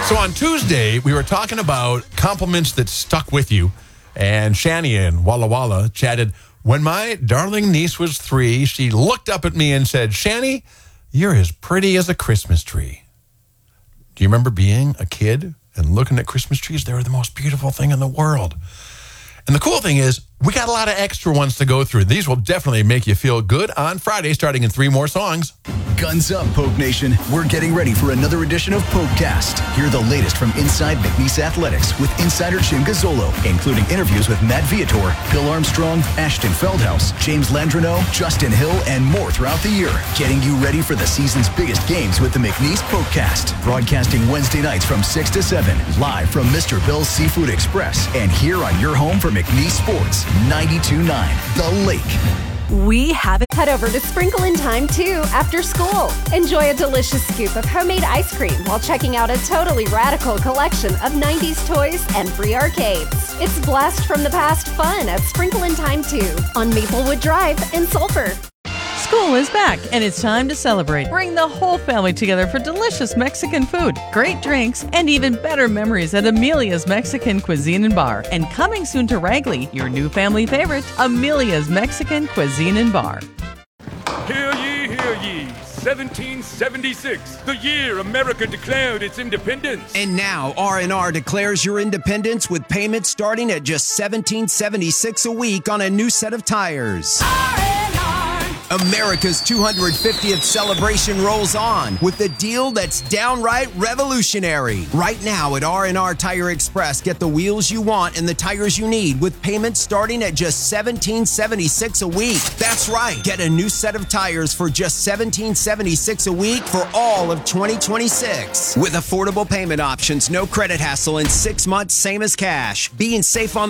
So on Tuesday, we were talking about compliments that stuck with you. And Shani in Walla Walla chatted, when my darling niece was 3, she looked up at me and said, Shani, you're as pretty as a Christmas tree. Do you remember being a kid and looking at Christmas trees? They were the most beautiful thing in the world. And the cool thing is, we got a lot of extra ones to go through. These will definitely make you feel good on Friday, starting in 3 more songs. Guns up, Poke Nation. We're getting ready for another edition of Pokecast. Hear the latest from inside McNeese Athletics with insider Jim Gazzolo, including interviews with Matt Viator, Bill Armstrong, Ashton Feldhaus, James Landreneau, Justin Hill, and more throughout the year. Getting you ready for the season's biggest games with the McNeese Pokecast. Broadcasting Wednesday nights from 6 to 7, live from Mr. Bill's Seafood Express, and here on your home for McNeese Sports, 92.9 The Lake. We have it. Head over to Sprinkle in Time 2 after school. Enjoy a delicious scoop of homemade ice cream while checking out a totally radical collection of 90s toys and free arcades. It's blast from the past fun at Sprinkle in Time 2 on Maplewood Drive in Sulphur. School is back, and it's time to celebrate. Bring the whole family together for delicious Mexican food, great drinks, and even better memories at Amelia's Mexican Cuisine and Bar. And coming soon to Ragley, your new family favorite, Amelia's Mexican Cuisine and Bar. Hear ye, 1776, the year America declared its independence. And now R&R declares your independence with payments starting at just $17.76 a week on a new set of tires. America's 250th celebration rolls on with a deal that's downright revolutionary. Right now at R&R Tire Express, get the wheels you want and the tires you need with payments starting at just $17.76 a week. That's right. Get a new set of tires for just $17.76 a week for all of 2026. With affordable payment options, no credit hassle, and 6 months same as cash. Being safe on